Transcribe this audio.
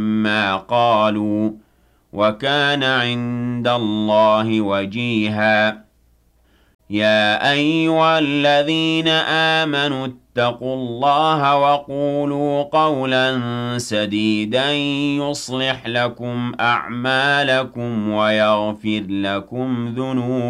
ما قالوا وكان عند الله وجيها يا أيها الذين آمنوا اتقوا الله وقولوا قولا سديدا يصلح لكم أعمالكم ويغفر لكم ذنوبكم